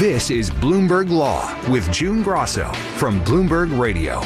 This is Bloomberg Law with June Grosso from Bloomberg Radio.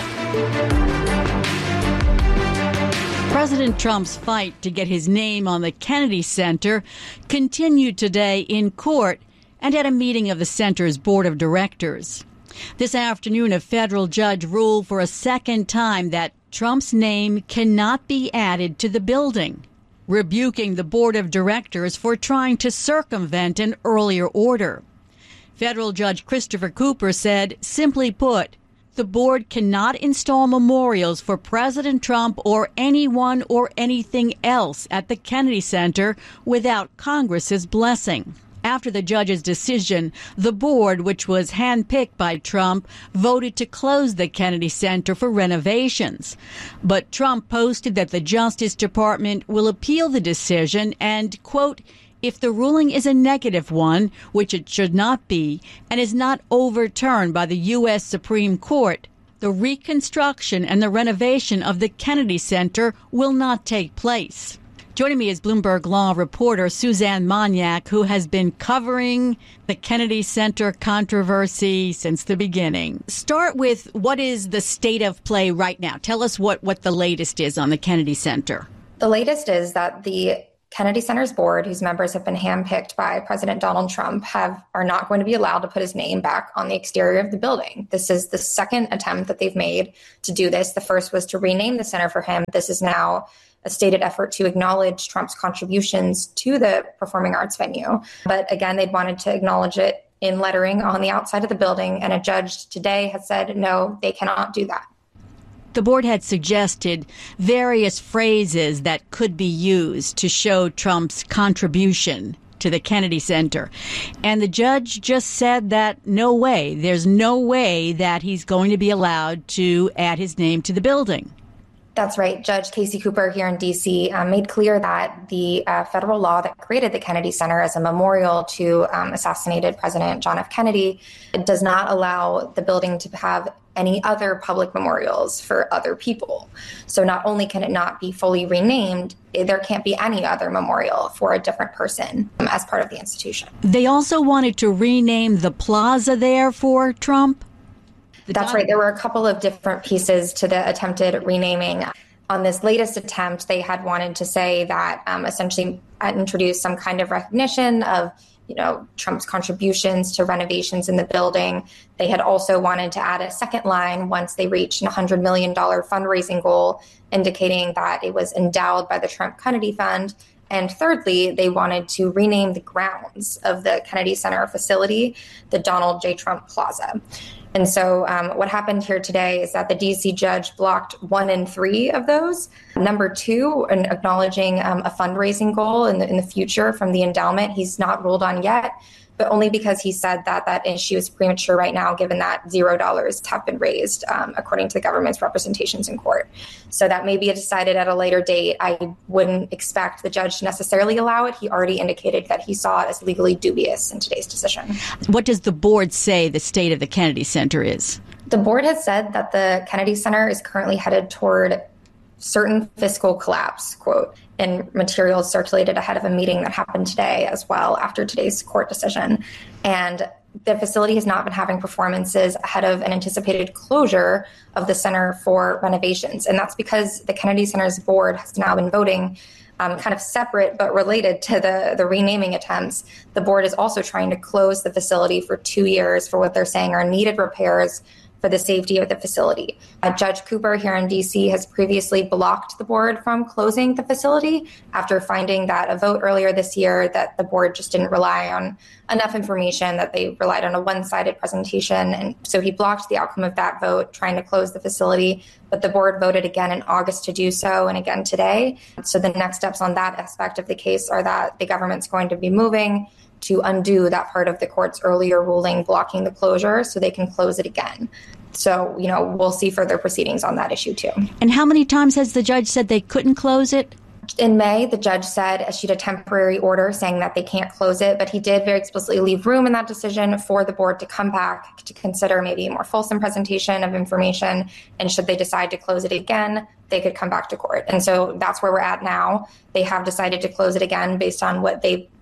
President Trump's fight to get his name on the Kennedy Center continued today in court and at a meeting of the center's board of directors. This afternoon, a federal judge ruled for a second time that Trump's name cannot be added to the building, rebuking the board of directors for trying to circumvent an earlier order. Federal Judge Christopher Cooper said, simply put, the board cannot install memorials for President Trump or anyone or anything else at the Kennedy Center without Congress's blessing. After the judge's decision, the board, which was handpicked by Trump, voted to close the Kennedy Center for renovations. But Trump posted that the Justice Department will appeal the decision and, quote, if the ruling is a negative one, which it should not be, and is not overturned by the U.S. Supreme Court, the reconstruction and the renovation of the Kennedy Center will not take place. Joining me is Bloomberg Law reporter Suzanne Moniak, who has been covering the Kennedy Center controversy since the beginning. Start with what is the state of play right now? Tell us what the latest is on the Kennedy Center. The latest is that the Kennedy Center's board, whose members have been handpicked by President Donald Trump, are not going to be allowed to put his name back on the exterior of the building. This is the second attempt that they've made to do this. The first was to rename the center for him. This is now a stated effort to acknowledge Trump's contributions to the performing arts venue. But again, they'd wanted to acknowledge it in lettering on the outside of the building. And a judge today has said, no, they cannot do that. The board had suggested various phrases that could be used to show Trump's contribution to the Kennedy Center. And the judge just said that no way, there's no way that he's going to be allowed to add his name to the building. That's right. Judge Casey Cooper here in D.C. Made clear that the federal law that created the Kennedy Center as a memorial to assassinated President John F. Kennedy does not allow the building to have any other public memorials for other people. So not only can it not be fully renamed, there can't be any other memorial for a different person as part of the institution. They also wanted to rename the plaza there for Trump. That's right. There were a couple of different pieces to the attempted renaming. On this latest attempt, they had wanted to say that essentially introduce some kind of recognition of, Trump's contributions to renovations in the building. They had also wanted to add a second line once they reached a $100 million fundraising goal, indicating that it was endowed by the Trump Kennedy Fund. And thirdly, they wanted to rename the grounds of the Kennedy Center facility the Donald J. Trump Plaza. And so what happened here today is that the D.C. judge blocked 1 and 3 of those. Number 2, in acknowledging a fundraising goal in the future from the endowment, he's not ruled on yet, but only because he said that that issue is premature right now, given that $0 have been raised, according to the government's representations in court. So that may be decided at a later date. I wouldn't expect the judge to necessarily allow it. He already indicated that he saw it as legally dubious in today's decision. What does the board say the state of the Kennedy Center is? The board has said that the Kennedy Center is currently headed toward certain fiscal collapse, quote, in materials circulated ahead of a meeting that happened today as well after today's court decision. And the facility has not been having performances ahead of an anticipated closure of the center for renovations. And that's because the Kennedy Center's board has now been voting kind of separate but related to the renaming attempts. The board is also trying to close the facility for 2 years for what they're saying are needed repairs for the safety of the facility. Judge Cooper here in D.C. has previously blocked the board from closing the facility after finding that a vote earlier this year that the board just didn't rely on enough information, that they relied on a one-sided presentation. And so he blocked the outcome of that vote, trying to close the facility. But the board voted again in August to do so, and again today. So the next steps on that aspect of the case are that the government's going to be moving to undo that part of the court's earlier ruling blocking the closure so they can close it again. So, we'll see further proceedings on that issue, too. And how many times has the judge said they couldn't close it? In May, the judge issued a temporary order saying that they can't close it, but he did very explicitly leave room in that decision for the board to come back to consider maybe a more fulsome presentation of information. And should they decide to close it again, they could come back to court. And so that's where we're at now. They have decided to close it again based on what they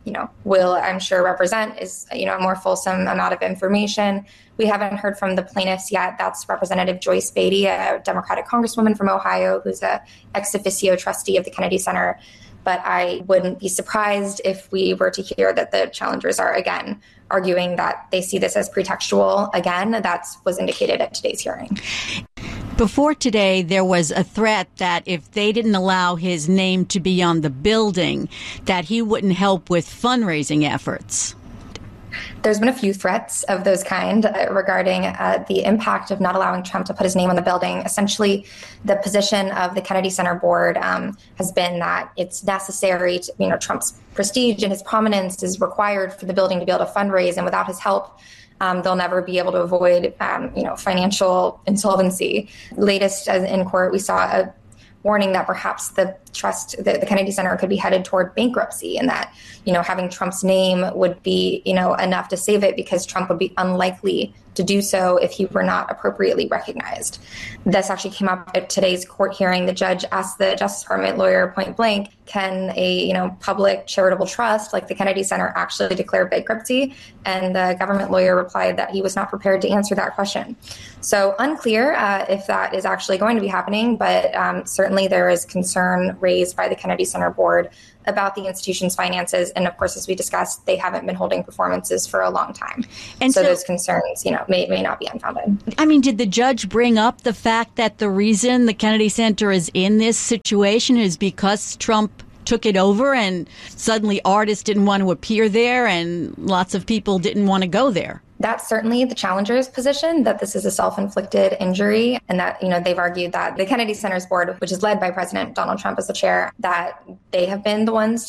will, I'm sure, represent is, a more fulsome amount of information. We haven't heard from the plaintiffs yet. That's Representative Joyce Beatty, a Democratic congresswoman from Ohio, who's a ex officio trustee of the Kennedy Center. But I wouldn't be surprised if we were to hear that the challengers are again arguing that they see this as pretextual. Again, that was indicated at today's hearing. Before today, there was a threat that if they didn't allow his name to be on the building, that he wouldn't help with fundraising efforts. There's been a few threats of those kind regarding the impact of not allowing Trump to put his name on the building. Essentially, the position of the Kennedy Center board has been that it's necessary to, Trump's prestige and his prominence is required for the building to be able to fundraise, and without his help, they'll never be able to avoid, financial insolvency. Latest in court, we saw a warning that perhaps the Kennedy Center could be headed toward bankruptcy, and that, having Trump's name would be, enough to save it, because Trump would be unlikely to do so if he were not appropriately recognized. This actually came up at today's court hearing. The judge asked the Justice Department lawyer point blank, can a, public charitable trust like the Kennedy Center actually declare bankruptcy? And the government lawyer replied that he was not prepared to answer that question. So unclear if that is actually going to be happening, but certainly there is concern raised by the Kennedy Center board about the institution's finances. And of course, as we discussed, they haven't been holding performances for a long time. And so those concerns, may not be unfounded. I mean, did the judge bring up the fact that the reason the Kennedy Center is in this situation is because Trump took it over and suddenly artists didn't want to appear there and lots of people didn't want to go there? That's certainly the challenger's position, that this is a self-inflicted injury, and that, they've argued that the Kennedy Center's board, which is led by President Donald Trump as the chair, that they have been the ones